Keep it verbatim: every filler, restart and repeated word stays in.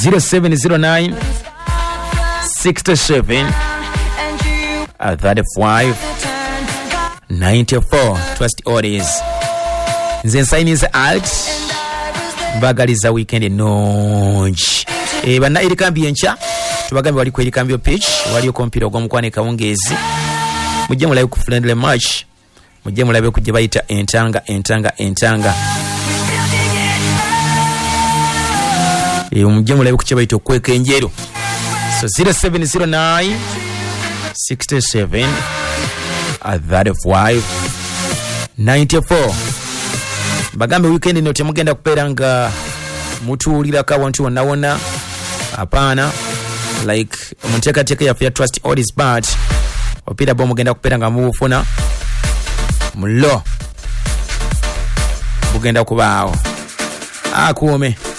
zero seven zero nine sixty-seven thirty-five ninety-four. Trust orders. Nze nsainiza alt bagaliza weekend nonji. E bana iri kambi encha tubagambe wali kweri kambi pitch wali kompira ogomukwane kawungezi. Mujje mulabe ku friendly match. Mujje mulabe kujje bayita entanga entanga entanga. E mujje mulabe kujje bayita okweka enjero. So zero seven zero nine sixty-seven thirty-five ninety-four. Bagambe weekend ino temugenda kuperanga mutuulira ka wantu wonna wonna. Apana like munteka teka ya fair trust orders but opira bo mugenda kuperanga mubufuna mulo bugenda kubaawo akuome.